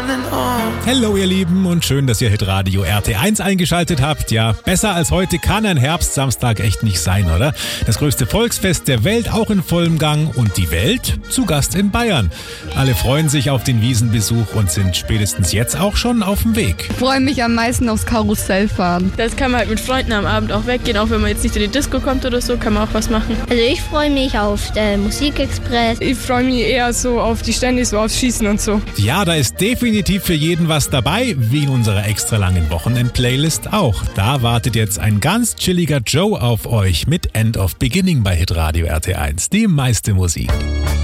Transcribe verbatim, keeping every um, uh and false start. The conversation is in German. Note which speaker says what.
Speaker 1: Hallo ihr Lieben und schön, dass ihr Hitradio R T eins eingeschaltet habt. Ja, besser als heute kann ein Herbstsamstag echt nicht sein, oder? Das größte Volksfest der Welt auch in vollem Gang und die Welt zu Gast in Bayern. Alle freuen sich auf den Wiesenbesuch und sind spätestens jetzt auch schon auf dem Weg.
Speaker 2: Ich freue mich am meisten aufs Karussell fahren.
Speaker 3: Das kann man halt mit Freunden am Abend auch weggehen, auch wenn man jetzt nicht in die Disco kommt oder so, kann man auch was machen.
Speaker 4: Also ich freue mich auf den Musikexpress.
Speaker 5: Ich freue mich eher so auf die Stände, so aufs Schießen und so.
Speaker 1: Ja, da ist definitiv für jeden was dabei, wie in unserer extra langen Wochenend-Playlist auch. Da wartet jetzt ein ganz chilliger Joe auf euch mit End of Beginning bei Hitradio R T eins. Die meiste Musik.